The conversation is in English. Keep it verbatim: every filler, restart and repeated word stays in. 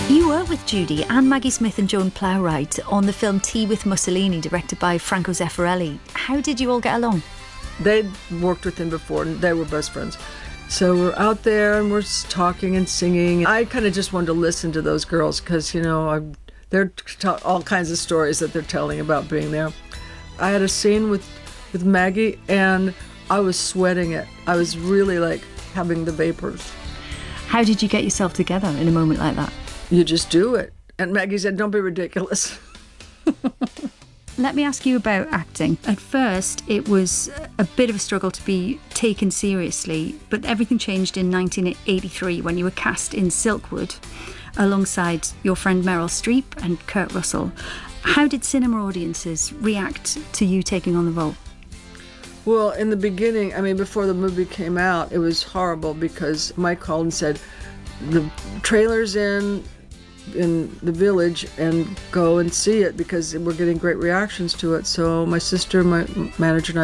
You were with Judy and Maggie Smith and Joan Plowright on the film Tea with Mussolini, directed by Franco Zeffirelli. How did you all get along? They'd worked with him before and they were best friends. So we're out there and we're talking and singing. I kind of just wanted to listen to those girls because, you know, I, they're t- all kinds of stories that they're telling about being there. I had a scene with, with Maggie and I was sweating it. I was really like having the vapors. How did you get yourself together in a moment like that? You just do it. And Maggie said, don't be ridiculous. Let me ask you about acting. At first, it was a bit of a struggle to be taken seriously, but everything changed in nineteen eighty-three when you were cast in Silkwood alongside your friend Meryl Streep and Kurt Russell. How did cinema audiences react to you taking on the role? Well, in the beginning, I mean, before the movie came out, it was horrible because Mike called and said, the trailer's in in the Village and go and see it because we're getting great reactions to it. So my sister, my manager, and I